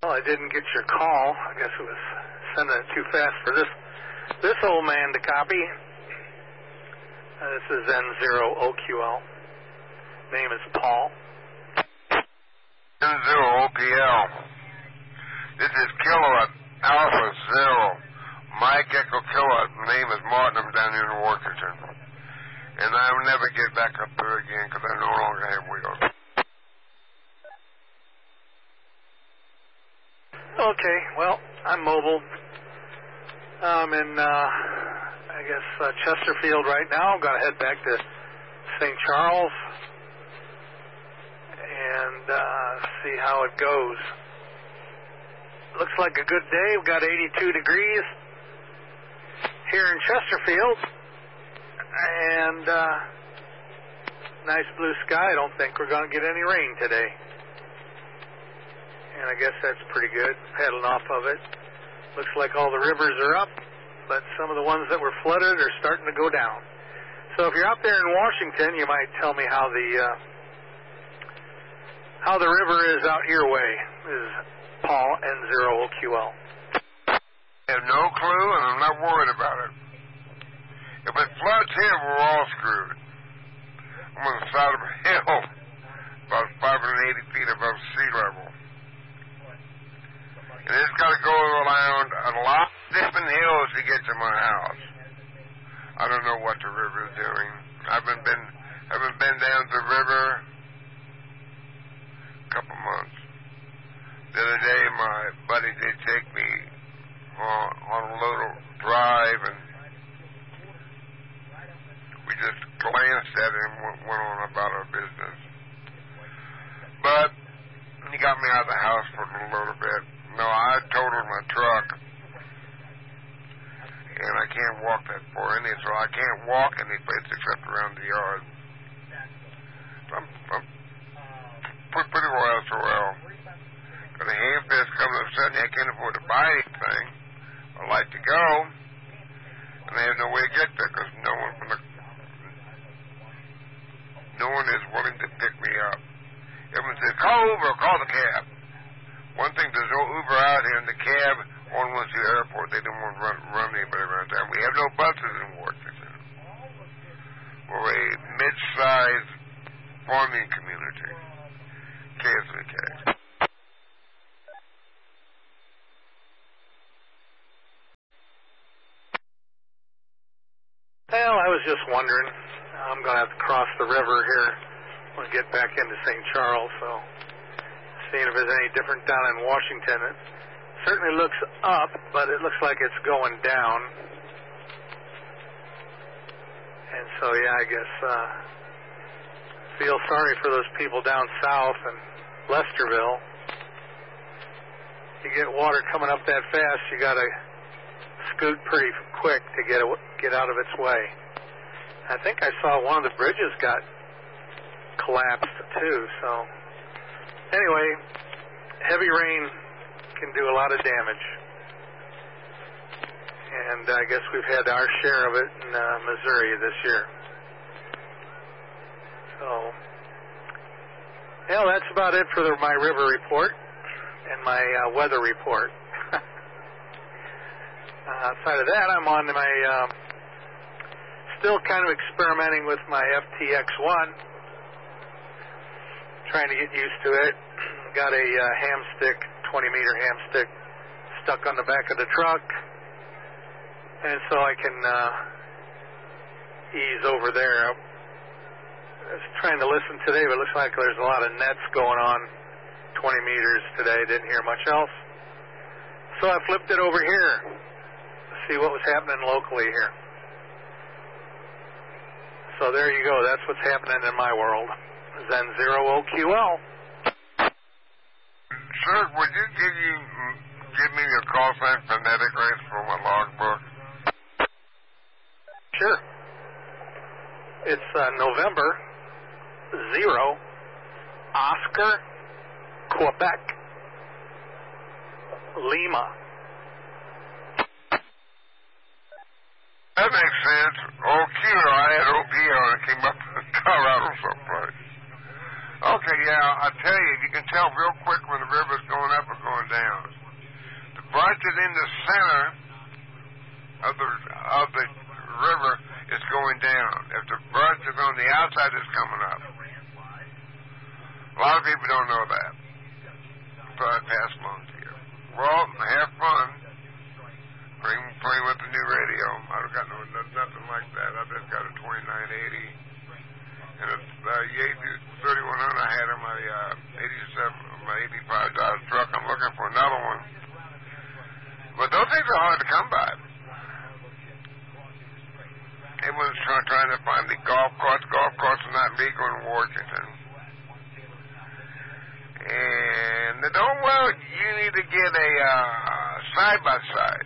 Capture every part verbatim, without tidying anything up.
Well, I didn't get your call. I guess it was sending it too fast for this this old man to copy. Uh, this is N zero O Q L. Name is Paul. N zero O P L. This is Kilowatt Alpha Zero. Mike Echo Kilowatt. Name is Martin. I'm down here in Washington. And I'll never get back up there again because I no longer have wheels. Okay, well, I'm mobile. I'm in, uh, I guess, uh, Chesterfield right now. I'm going to head back to Saint Charles and uh, see how it goes. Looks like a good day. We've got eighty-two degrees here in Chesterfield. And uh, nice blue sky. I don't think we're going to get any rain today. And I guess that's pretty good, paddling off of it. Looks like all the rivers are up, but some of the ones that were flooded are starting to go down. So if you're out there in Washington, you might tell me how the uh, how the river is out your way. This is Paul, N zero O Q L. I have no clue, and I'm not worried about it. If it floods here, we're all screwed. I'm on the side of a hill, about five hundred eighty feet above sea level. And it's got to go around a lot of different hills to get to my house. I don't know what the river is doing. I haven't been, haven't been down the river a couple months. The other day, my buddy did take me on, on a little drive, and we just glanced at it and went on about our business. But he got me out of the house for a little bit. No, I totaled my truck, and I can't walk that far in it, so I can't walk any place except around the yard. I'm, I'm pretty well so well. Got a hand fist coming up suddenly. I can't afford to buy anything. I'd like to go, and I have no way to get there because no one from the no one is willing to pick me up. Everyone says, call Uber, call the cab. One thing, there's no Uber out here in the cab on went to the airport. They didn't want to run, run anybody around town. We have no buses in Washington. We're a mid-sized farming community. K S V K. Well, I was just wondering. I'm going to have to cross the river here when I get back into Saint Charles, so seeing if there's any different down in Washington. It certainly looks up, but it looks like it's going down. And so, yeah, I guess uh, feel sorry for those people down south in Lesterville. You get water coming up that fast, you got to scoot pretty quick to get get out of its way. I think I saw one of the bridges got collapsed too, so anyway, heavy rain can do a lot of damage. And I guess we've had our share of it in uh, Missouri this year. So, yeah, that's about it for the, my river report and my uh, weather report. uh, outside of that, I'm on my, uh, still kind of experimenting with my F T X one. Trying to get used to it. Got a uh, ham stick, twenty meter ham stick, stuck on the back of the truck, and so I can uh, ease over there. I was trying to listen today, but it looks like there's a lot of nets going on, twenty meters today. Didn't hear much else, so I flipped it over here to see what was happening locally here. So there you go. That's what's happening in my world. Zen zero O Q L. Sir, would you give you give me your call sign phonetically for my logbook? Sure. It's uh, November zero Oscar Quebec Lima. That makes sense. Oh, Kilo, I had O P L and it came up in Colorado someplace. Okay, yeah, I tell you, you can tell real quick when the river's going up or going going down. The brush is in the center of the of the river is going down. If the brush is on the outside, it's coming up. A lot of people don't know that. So I pass along to you. Well, have fun. Bring play with the new radio. I don't got no nothing like that. I just got a twenty-nine eighty. And a uh, Yaesu thirty-one hundred I had in my uh, eighty-seven, my eighty-five dollar truck. I'm looking for another one. But those things are hard to come by. Everyone's trying, trying to find the golf course. Golf course is not legal in Washington. And they don't, well, you need to get a uh, side-by-side.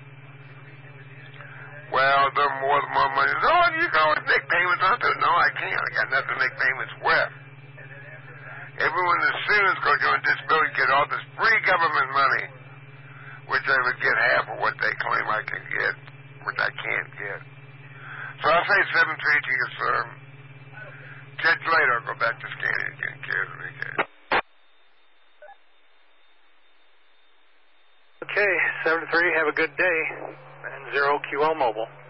Well, they're more than more money. Oh, you can always make payments on it. No, I can't. I got nothing to make payments with. Everyone as soon as go join disability get all this free government money, which I would get half of what they claim I can get, which I can't get. So I'll say seven three to you, sir. Catch you later. I'll go back to scanning again. Cares me, okay. Okay, seven three, have a good day. And zero Q L Mobile.